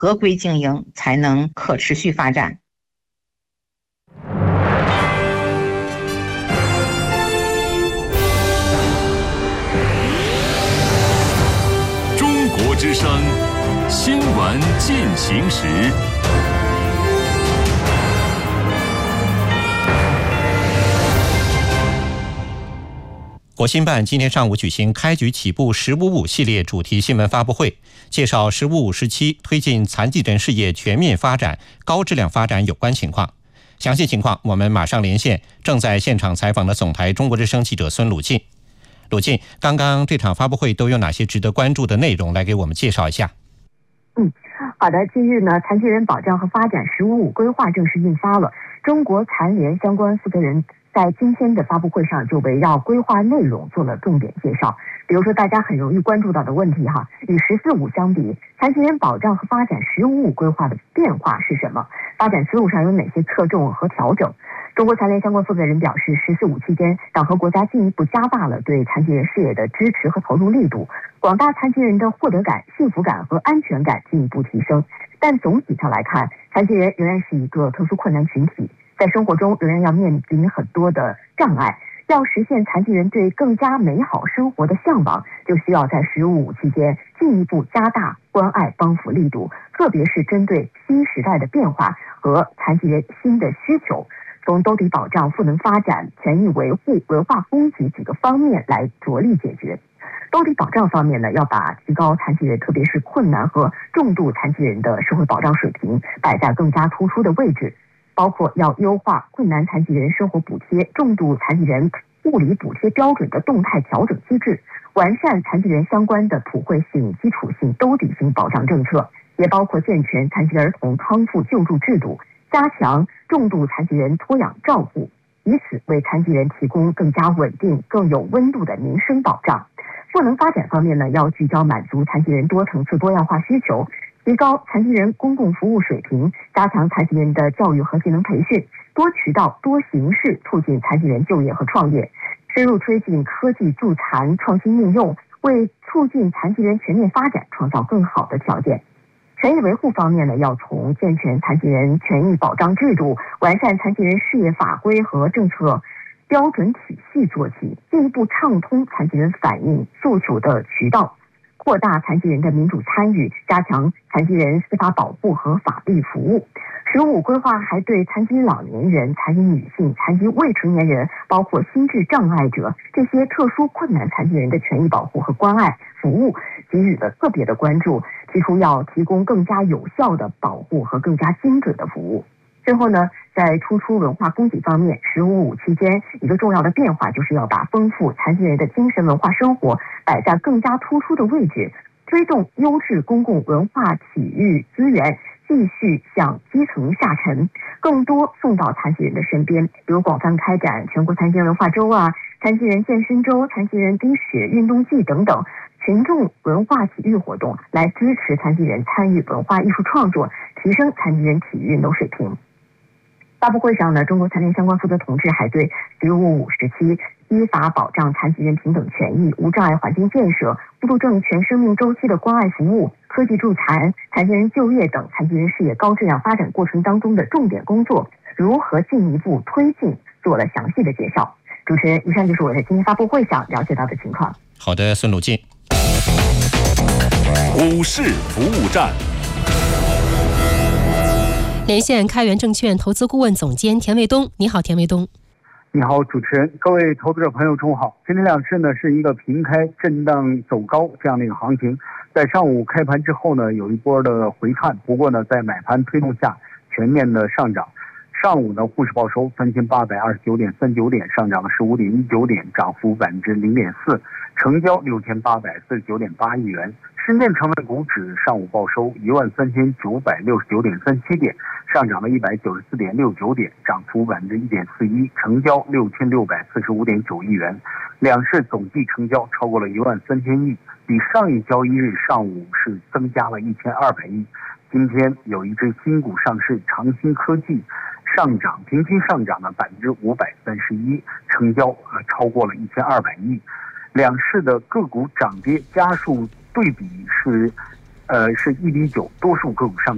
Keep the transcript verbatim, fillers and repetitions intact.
合规经营，才能可持续发展。 中国之声新闻进行时。 国新办今天上午举行开局起步十五五系列主题新闻发布会，介绍十五五时期推进残疾人事业全面发展、高质量发展有关情况。详细情况我们马上连线正在现场采访的总台中国之声记者孙鲁进。鲁进，刚刚这场发布会都有哪些值得关注的内容，来给我们介绍一下。 嗯，好的。近日呢，残疾人保障和发展十五五规划正式印发了，中国残联相关负责人在今天的发布会上就围绕规划内容做了重点介绍。比如说大家很容易关注到的问题哈，与十四五相比，残疾人保障和发展十五五规划的变化是什么？发展思路上有哪些侧重和调整？中国残联相关负责人表示，十四五期间，党和国家进一步加大了对残疾人事业的支持和投入力度，广大残疾人的获得感、幸福感和安全感进一步提升。但总体上来看，残疾人仍然是一个特殊困难群体，在生活中仍然要面临很多的障碍。要实现残疾人对更加美好生活的向往，就需要在十五五期间进一步加大关爱帮扶力度，特别是针对新时代的变化和残疾人新的需求，从兜底保障、赋能发展、权益维护、文化供给几个方面来着力解决。兜底保障方面呢，要把提高残疾人，特别是困难和重度残疾人的社会保障水平摆在更加突出的位置，包括要优化困难残疾人生活补贴、重度残疾人物理补贴标准的动态调整机制，完善残疾人相关的普惠性、基础性、兜底性保障政策，也包括健全残疾儿童康复救助制度，加强重度残疾人托养照顾，以此为残疾人提供更加稳定、更有温度的民生保障。赋能发展方面呢，要聚焦满足残疾人多层次多样化需求，提高残疾人公共服务水平，加强残疾人的教育和技能培训，多渠道多形式促进残疾人就业和创业，深入推进科技助残创新应用，为促进残疾人全面发展创造更好的条件。权益维护方面呢，要从健全残疾人权益保障制度、完善残疾人事业法规和政策标准体系做起，进一步畅通残疾人反映诉求的渠道，扩大残疾人的民主参与，加强残疾人司法保护和法律服务。十五五规划还对残疾老年人、残疾女性、残疾未成年人，包括心智障碍者这些特殊困难残疾人的权益保护和关爱服务给予了特别的关注，提出要提供更加有效的保护和更加精准的服务。最后呢，在突出文化供给方面，十五五期间一个重要的变化就是要把丰富残疾人的精神文化生活摆在更加突出的位置，推动优质公共文化体育资源继续向基层下沉，更多送到残疾人的身边，比如广泛开展全国残疾人文化周啊、残疾人健身周、残疾人冰雪运动季等等群众文化体育活动，来支持残疾人参与文化艺术创作，提升残疾人体育运动水平。发布会上呢，中国残联相关负责同志还对十五五时期依法保障残疾人平等权益、无障碍环境建设、孤独症全生命周期的关爱服务、科技助残、残疾人就业等残疾人事业高质量发展过程当中的重点工作如何进一步推进做了详细的介绍。主持人，以上就是我在今天发布会上了解到的情况。 好的，孙鲁进。 股市服务站。 连线开源证券投资顾问总监田卫东。你好，田卫东。 你好，主持人，各位投资者朋友，中午好。今天两市呢是一个平开震荡走高这样的一个行情，在上午开盘之后呢，有一波的回探，不过呢，在买盘推动下全面的上涨。上午呢，沪市报收三千八百二十九点三九点，上涨了十五点一九点，涨幅百分之零点四，成交六千八百四十九点八亿元。深圳成分股指上午报收一万三千九百六十九点三七点，上涨了一百九十四点六九点，涨幅百分之一点四一，成交六千六百四十五点九亿元。两市总计成交超过了一万三千亿，比上一交易日上午是增加了一千二百亿。今天有一只新股上市，长兴科技上涨，平均上涨了百分之五百三十一，成交呃超过了一千二百亿。两市的个股涨跌家数对比是，呃是一比九，多数个股上涨。